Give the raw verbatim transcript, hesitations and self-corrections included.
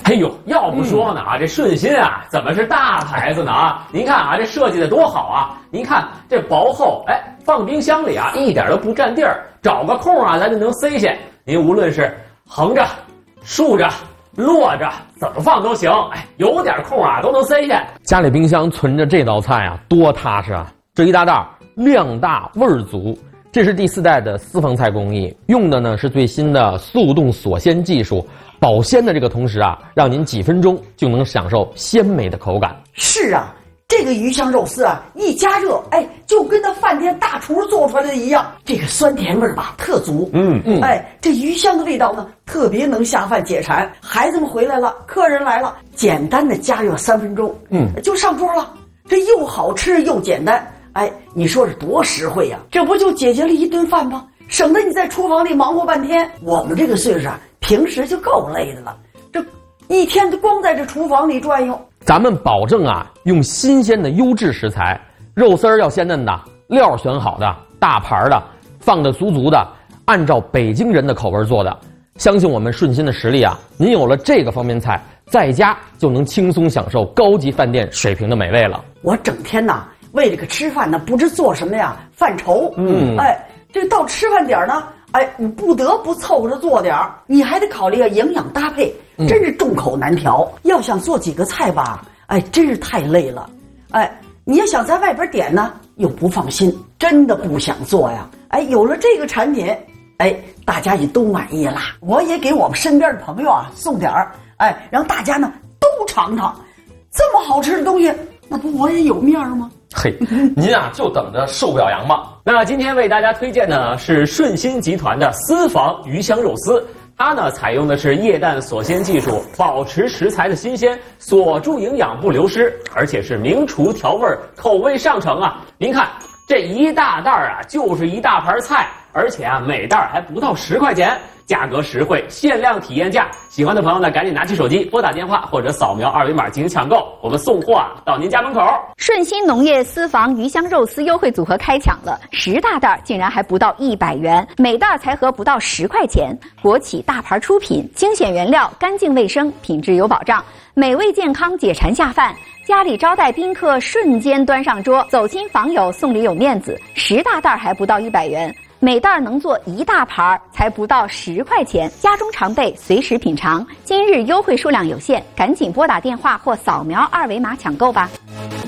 哎呦，要不说呢啊，这顺心啊，怎么是大牌子呢啊？您看啊，这设计的多好啊！您看这薄厚，哎，放冰箱里啊，一点都不占地儿，找个空啊，咱就能塞下。您无论是横着、竖着、摞着，怎么放都行。哎，有点空啊，都能塞下。家里冰箱存着这道菜啊，多踏实啊！这一大袋量大味儿足。这是第四代的私房菜工艺，用的呢是最新的速冻锁鲜技术。保鲜的这个同时啊，让您几分钟就能享受鲜美的口感。 是啊，这个鱼香肉丝啊，一加热，哎，就跟那饭店大厨做出来的一样，这个酸甜味吧特足。 嗯嗯， 哎，这鱼香的味道呢，特别能下饭解馋。孩子们回来了，客人来了，简单的加热三分钟，嗯，就上桌了。这又好吃又简单，哎，你说是多实惠呀、啊？这不就解决了一顿饭吗？省得你在厨房里忙活半天。我们这个岁数啊，平时就够累的了，这一天都光在这厨房里转悠。 咱们保证啊，用新鲜的优质食材，肉丝儿要鲜嫩的，料选好的，大盘的，放的足足的，按照北京人的口味做的。相信我们顺心的实力啊，您有了这个方便菜，在家就能轻松享受高级饭店水平的美味了。 我整天呐，为这个吃饭呢，不知做什么呀，犯愁。嗯，哎。这到吃饭点呢，哎，你不得不凑着做点儿，你还得考虑啊营养搭配，真是众口难调。嗯、要想做几个菜吧，哎，真是太累了。哎，你要想在外边点呢，又不放心，真的不想做呀。哎，有了这个产品，哎，大家也都满意了。我也给我们身边的朋友啊送点儿，哎，让大家呢都尝尝，这么好吃的东西，那不我也有面吗？ 嘿，您啊就等着受表扬吧。那今天为大家推荐的呢是顺心集团的私房鱼香肉丝，它呢采用的是液氮锁鲜技术，保持食材的新鲜，锁住营养不流失，而且是名厨调味，口味上乘啊。您看这一大袋啊，就是一大盘菜，而且啊每袋还不到十块钱。价格实惠，限量体验价，喜欢的朋友呢，赶紧拿起手机拨打电话或者扫描二维码进行抢购，我们送货啊到您家门口。 顺心农业私房鱼香肉丝优惠组合开抢了，十大袋竟然还不到一百元，每袋才合不到十块钱。国企大牌出品，精选原料，干净卫生，品质有保障，美味健康，解馋下饭。家里招待宾客，瞬间端上桌，走亲访友送礼有面子，十大袋还不到一百元。每袋能做一大盘，才不到十块钱，家中常备，随时品尝。今日优惠数量有限，赶紧拨打电话或扫描二维码抢购吧。